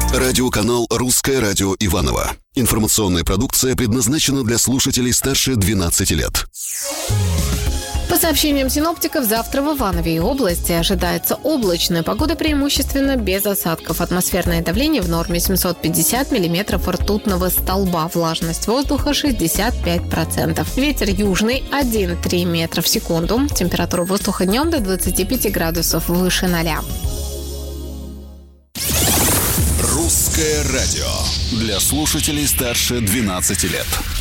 Радиоканал «Русское радио Иваново». Информационная продукция предназначена для слушателей старше 12 лет. По сообщениям синоптиков, завтра в Иванове и области ожидается облачная погода, преимущественно без осадков. Атмосферное давление в норме 750 миллиметров ртутного столба. Влажность воздуха 65%. Ветер южный 1,3 метра в секунду. Температура воздуха днем до 25 градусов выше 0. «Русское радио» для слушателей старше 12 лет.